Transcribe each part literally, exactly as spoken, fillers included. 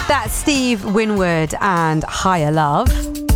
That's Steve Winwood and Higher Love.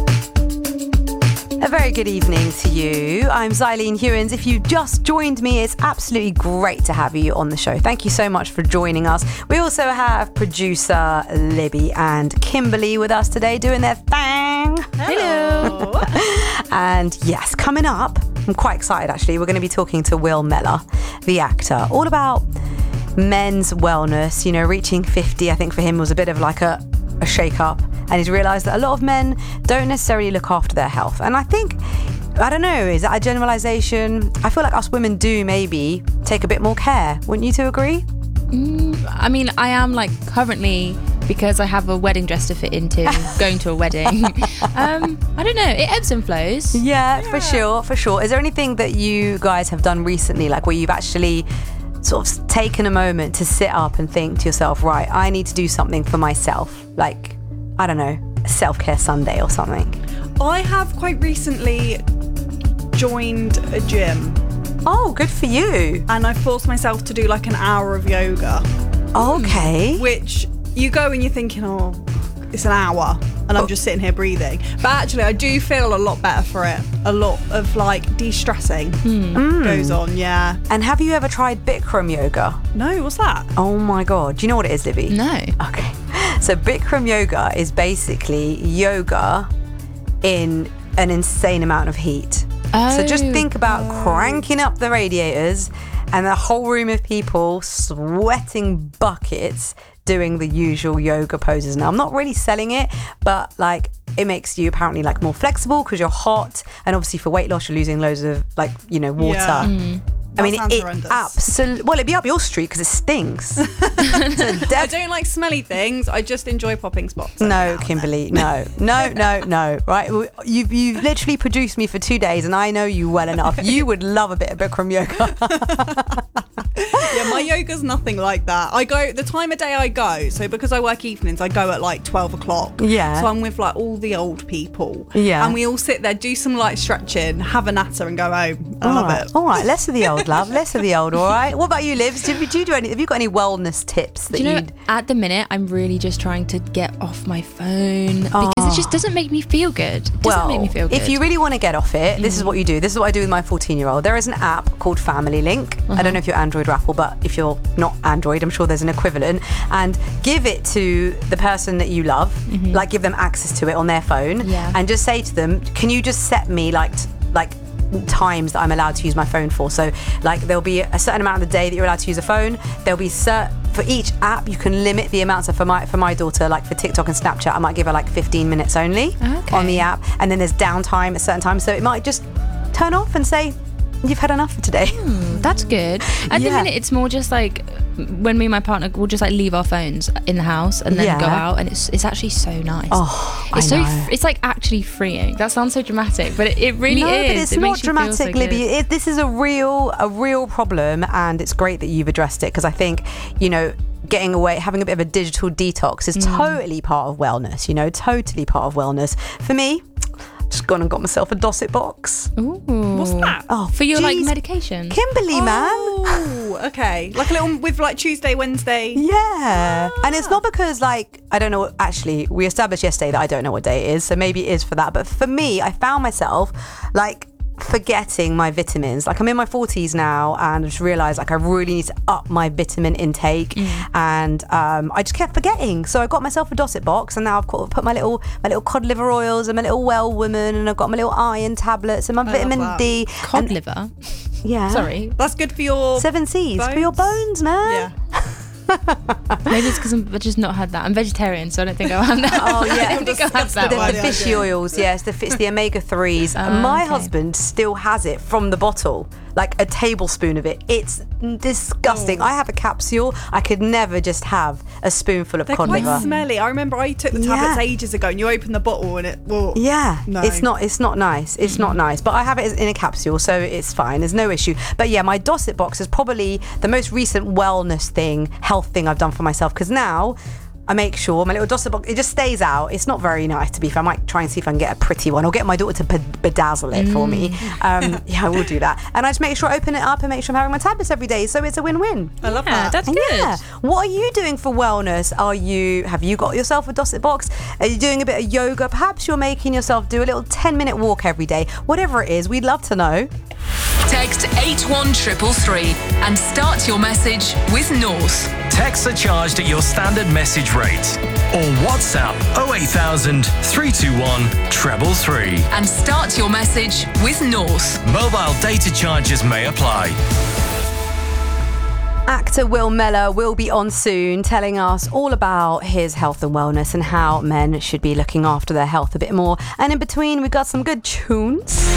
A very good evening to you. I'm Xylene Hewins. If you just joined me, it's absolutely great to have you on the show. Thank you so much for joining us. We also have producer Libby and Kimberly with us today doing their thing. Hello. And yes, coming up, I'm quite excited actually. We're going to be talking to Will Mellor, the actor, all about men's wellness. You know, reaching fifty, I think for him was a bit of like a, a shake-up. And he's realised that a lot of men don't necessarily look after their health. And I think, I don't know, is that a generalisation? I feel like us women do maybe take a bit more care. Wouldn't you two agree? Mm, I mean, I am like currently, because I have a wedding dress to fit into, going to a wedding. um, I don't know, it ebbs and flows. Yeah, yeah, for sure, for sure. Is there anything that you guys have done recently, like where you've actually sort of taken a moment to sit up and think to yourself, right, I need to do something for myself? Like, I don't know, a self-care Sunday or something? I have quite recently joined a gym. Oh, good for you. And I forced myself to do like an hour of yoga. Okay. Which you go and you're thinking, oh, it's an hour and I'm just sitting here breathing. But actually I do feel a lot better for it. A lot of like de-stressing Mm. goes on, yeah. And have you ever tried Bikram yoga? No, what's that? Oh my God. Do you know what it is, Libby? No. Okay. So Bikram yoga is basically yoga in an insane amount of heat. Oh, so just think about cranking up the radiators and the whole room of people sweating buckets doing the usual yoga poses. Now, I'm not really selling it, but like it makes you apparently like more flexible because you're hot, and obviously for weight loss you're losing loads of like, you know, water. Yeah. Mm. I mean, sounds it horrendous. absolutely. Well, it'd be up your street because it stinks. I don't like smelly things. I just enjoy popping spots. No, Kimberly, no, no, no, no. Right, you've you've literally produced me for two days, and I know you well enough. You would love a bit of Bikram yoga. Yeah, my yoga's nothing like that. I go the time of day I go. So because I work evenings, I go at like twelve o'clock. Yeah. So I'm with like all the old people. Yeah. And we all sit there, do some light stretching, have a natter, and go home. I All love right, it. all right. Less of the old, love. Less of the old. All right. What about you, Livs? Do you, do you do any? Have you got any wellness tips that Do you know, you'd? at the minute, I'm really just trying to get off my phone because it just doesn't make me feel good. It doesn't Well, make me feel good. if you really want to get off it, this is what you do. This is what I do with my fourteen-year-old. There is an app called Family Link. I don't know if you're Android or Apple, but if you're not Android, I'm sure there's an equivalent. And give it to the person that you love, like give them access to it on their phone, Yeah. and just say to them, can you just set me like t- like times that I'm allowed to use my phone for? So like there'll be a certain amount of the day that you're allowed to use a phone. There'll be cert for each app you can limit the amounts. So for my for my daughter, like for TikTok and Snapchat, I might give her like fifteen minutes only Okay. on the app, and then there's downtime at certain times, so it might just turn off and say you've had enough for today. That's good. At Yeah. the minute, it's more just like when me and my partner will just like leave our phones in the house and then Yeah. go out, and it's it's actually so nice. Oh, it's I so know. f- it's like actually freeing. That sounds so dramatic, but it, it really no, is. but it's It not makes you feel so dramatic, Libby. good. It, this is a real, a real problem, and it's great that you've addressed it, because I think, you know, getting away, having a bit of a digital detox is Mm. totally part of wellness. You know, totally part of wellness. For me, just gone and got myself a Dosset box. Ooh. What's that? Oh, For your like geez. medication. Kimberly, man. Oh, okay. Like a little with like Tuesday, Wednesday. Yeah. And it's not because, like, I don't know, what- actually, we established yesterday that I don't know what day it is, so maybe it is for that. But for me, I found myself, like, forgetting my vitamins. Like, I'm in my forties now, and I just realised, like, I really need to up my vitamin intake. And um, I just kept forgetting. So I got myself a Dosset box, and now I've got, put my little my little cod liver oils and my little well woman, and I've got my little iron tablets and my love vitamin that. D. Cod and, liver. Yeah. Sorry. That's good for your Seven C's for your bones, man. Yeah. Maybe it's because I've just not had that. I'm vegetarian, so I don't think I'll have that. Oh, yeah. I don't think I'll have that the, one. the fishy oils, yes, the, it's the omega threes. Oh, My okay. husband still has it from the bottle, like a tablespoon of it. It's disgusting. Oh. I have a capsule. I could never just have a spoonful of They're cod quite liver. smelly. I remember I took the tablets Yeah. ages ago, and you open the bottle and it. Well, Yeah, No. it's not. It's not nice. It's not nice. But I have it in a capsule, so it's fine. There's no issue. But yeah, my Dosset box is probably the most recent wellness thing, health thing I've done for myself. Because now, I make sure my little Dorset box, it just stays out. It's not very nice, to be fair. I might try and see if I can get a pretty one or get my daughter to bed- bedazzle it mm. for me. Um, yeah, I will do that. And I just make sure I open it up and make sure I'm having my tablets every day. So it's a win-win. I love yeah, that. That's good. Yeah. What are you doing for wellness? Are you, have you got yourself a Dorset box? Are you doing a bit of yoga? Perhaps you're making yourself do a little ten minute walk every day. Whatever it is, we'd love to know. Text eight one three three three and start your message with North. Texts are charged at your standard message rate. Or WhatsApp oh eight thousand, three two one, three three three. And start your message with North. Mobile data charges may apply. Actor Will Mellor will be on soon, telling us all about his health and wellness and how men should be looking after their health a bit more. And in between, we've got some good tunes.